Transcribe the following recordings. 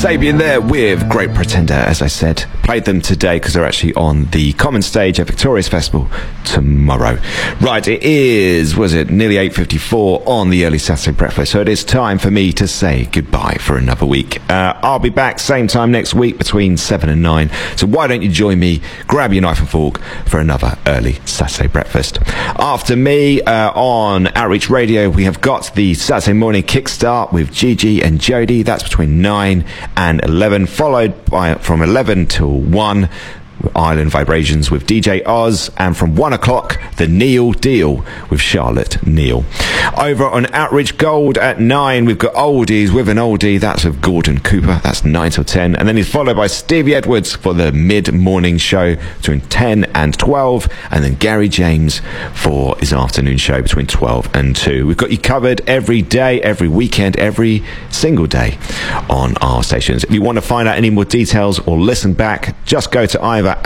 Sabian there with Great Pretender, as I said. Played them today because they're actually on the Common Stage at Victorious Festival tomorrow. Right, it is, nearly 8:54 on the early Saturday breakfast, so it is time for me to say goodbye for another week. I'll be back same time next week between 7 and 9, so why don't you join me, grab your knife and fork for another early Saturday breakfast. After me, on Outreach Radio, we have got the Saturday morning kickstart with Gigi and Jody. That's between 9 and 11, followed by from 11 till 1 Island Vibrations with DJ Oz, and from 1 o'clock the Neil Deal with Charlotte Neal. Over on Outreach Gold at 9 we've got Oldies with an Oldie, that's with Gordon Cooper, that's 9 till 10, and then he's followed by Stevie Edwards for the mid-morning show between 10 and 12, and then Gary James for his afternoon show between 12 and 2. We've got you covered every day, every weekend, every single day on our stations. If you want to find out any more details or listen back, just go to either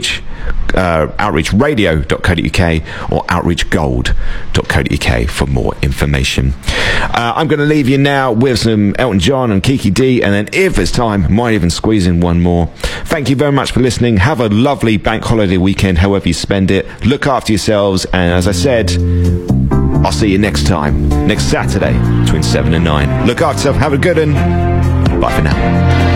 outreachradio.co.uk or outreachgold.co.uk for more information. I'm going to leave you now with some Elton John and Kiki D, and then if there's time, might even squeeze in one more. Thank you very much for listening. Have a lovely bank holiday weekend, however you spend it. Look after yourselves, and as I said, I'll see you next time, next Saturday between 7 and 9. Look after yourself, have a good one. Bye for now.